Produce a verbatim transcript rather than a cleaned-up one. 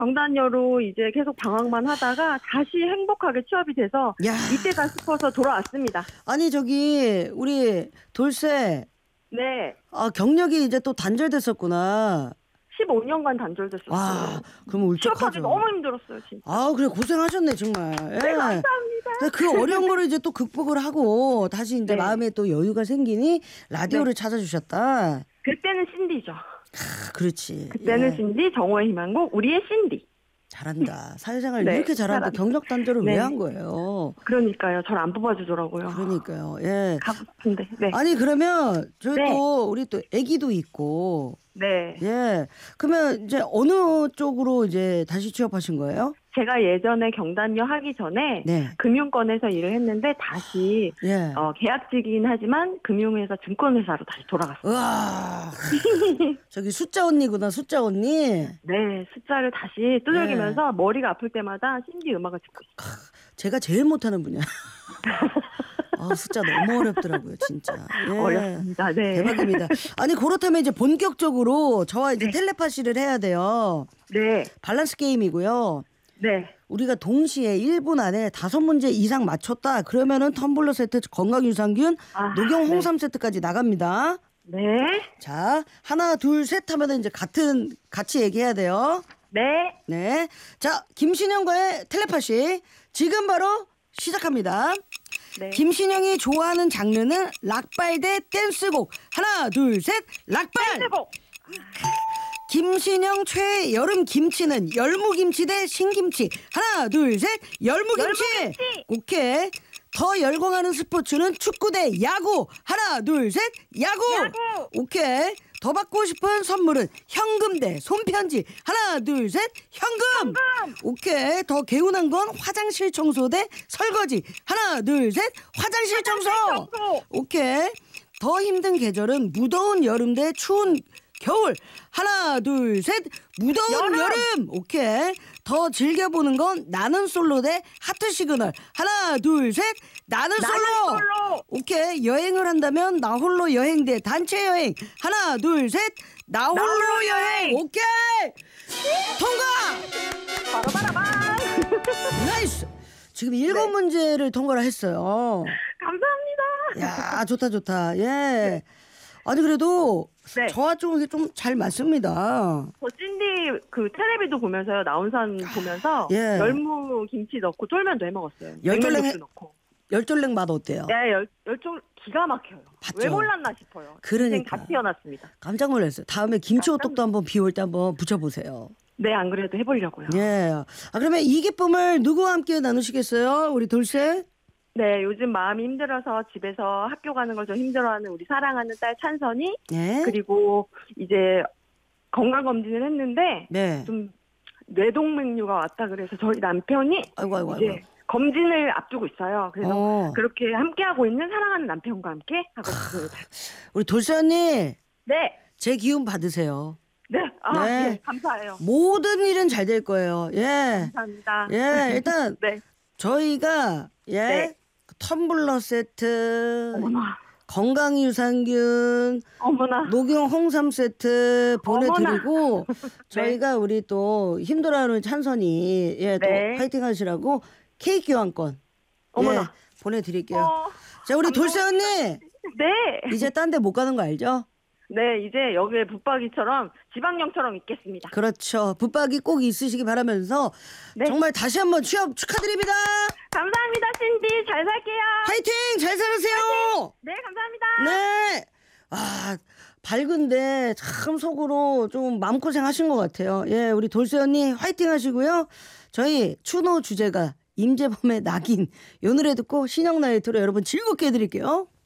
경단녀로 이제 계속 방황만 하다가 다시 행복하게 취업이 돼서 야. 이때가 싶어서 돌아왔습니다. 아니 저기 우리 돌쇠 네. 아 경력이 이제 또 단절됐었구나. 십오 년간 단절됐었어요. 와, 그럼 취업하기 울적하죠. 너무 힘들었어요, 진짜. 아, 그래 고생하셨네 정말. 예. 네, 감사합니다. 근데 그 어려운 거를 이제 또 극복을 하고 다시 이제 네. 마음에 또 여유가 생기니 라디오를 네. 찾아주셨다. 그때는 신디죠. 아, 그렇지. 그때는 예. 신디, 정오의 희망곡, 우리의 신디. 잘한다. 사회생활 네, 이렇게 잘하는데 잘한다. 경력 단절을 네. 왜 한 거예요? 그러니까요. 저를 안 뽑아주더라고요. 그러니까요. 예. 가고 싶은데. 네. 아니 그러면 저희 네. 또 우리 또 아기도 있고 네. 예. 그러면 이제 어느 쪽으로 이제 다시 취업하신 거예요? 제가 예전에 경단녀 하기 전에 네. 금융권에서 일을 했는데 다시 예. 어, 계약직이긴 하지만 금융회사 증권회사로 다시 돌아갔어요. 우와. 저기 숫자 언니구나, 숫자 언니. 네, 숫자를 다시 두들기면서 머리가 아플 때마다 신디 음악을 듣고 있어요. 제가 제일 못하는 분야. 아, 숫자 너무 어렵더라고요, 진짜. 예. 어렵습니다. 네. 대박입니다. 아니 그렇다면 이제 본격적으로 저와 이제 네. 텔레파시를 해야 돼요. 네. 밸런스 게임이고요. 네. 우리가 동시에 일 분 안에 다섯 문제 이상 맞췄다. 그러면은 텀블러 세트, 건강유산균, 아, 녹용 네. 홍삼 세트까지 나갑니다. 네. 자, 하나, 둘, 셋 하면은 이제 같은 같이 얘기해야 돼요. 네. 네. 자, 김신영과의 텔레파시 지금 바로 시작합니다. 네. 김신영이 좋아하는 장르는 락발 대 댄스곡. 하나, 둘, 셋. 락발. 댄스곡. 김신영 최애 여름 김치는 열무김치 대 신김치. 하나, 둘, 셋. 열무김치. 열무김치. 오케이. 더 열광하는 스포츠는 축구 대 야구. 하나, 둘, 셋. 야구. 야구. 오케이. 더 받고 싶은 선물은 현금 대 손편지. 하나, 둘, 셋. 현금. 현금. 오케이. 더 개운한 건 화장실 청소 대 설거지. 하나, 둘, 셋. 화장실 청소. 화장실 청소. 오케이. 더 힘든 계절은 무더운 여름 대 추운 겨울. 하나, 둘, 셋. 무더운 여름. 여름. 오케이. 더 즐겨보는 건 나는 솔로 대 하트 시그널. 하나, 둘, 셋. 나는, 나는 솔로. 솔로. 오케이. 여행을 한다면 나 홀로 여행 대 단체 여행. 하나, 둘, 셋. 나 홀로, 홀로 여행. 여행. 오케이. 통과. 바로바라바. 나이스. 지금 일곱 네. 문제를 통과를 했어요. 감사합니다. 야, 좋다, 좋다. 예. 아니, 그래도 네. 저와 좀 좀 잘 맞습니다. 저 찐디 그 테레비도 보면서요. 나온산 보면서 예. 열무 김치 넣고 쫄면도 해 먹었어요. 열쫄랭 냉면국수 해- 넣고. 열쫄랭 맛 어때요? 네, 열 열쫄 기가 막혀요. 봤죠? 왜 몰랐나 싶어요. 그러니까. 인생 다 태어났습니다. 깜짝 놀랐어요. 다음에 김치 깜짝 호떡도 한번 비 올 때 한번 붙여보세요. 네, 안 그래도 해보려고요. 예. 아, 그러면 이 기쁨을 누구와 함께 나누시겠어요? 우리 돌쇠? 네, 요즘 마음이 힘들어서 집에서 학교 가는 걸 좀 힘들어하는 우리 사랑하는 딸 찬선이 네. 그리고 이제 건강 검진을 했는데 네. 좀 뇌동맥류가 왔다 그래서 저희 남편이 아이고, 아이고, 이제 아이고. 검진을 앞두고 있어요. 그래서 어. 그렇게 함께하고 있는 사랑하는 남편과 함께 하고 있습니다. 우리 돌쇠 언니, 네, 제 기운 받으세요. 네, 아, 네. 네, 감사해요. 모든 일은 잘 될 거예요. 예. 감사합니다. 예, 일단 네, 저희가 예. 네. 텀블러 세트, 어머나, 건강유산균, 어머나. 녹용 홍삼 세트 보내드리고 네. 저희가 우리 또 힘들어하는 찬선이 예, 또 네. 파이팅 하시라고 케이크 교환권 어머나. 예, 보내드릴게요. 어, 자, 우리 돌쇠 언니 네, 이제 딴 데 못 가는 거 알죠? 네, 이제 여기에 붙박이처럼 지방령처럼 있겠습니다. 그렇죠. 붙박이 꼭 있으시기 바라면서 네. 정말 다시 한번 취업 축하드립니다. 감사합니다, 신디. 잘 살게요. 화이팅! 잘 살으세요. 네, 감사합니다. 네. 아, 밝은데 참 속으로 좀 마음고생 하신 것 같아요. 예, 우리 돌쇠 언니 화이팅 하시고요. 저희 추노 주제가 임재범의 낙인 요 노래 듣고 신영 나이트로 여러분 즐겁게 해드릴게요.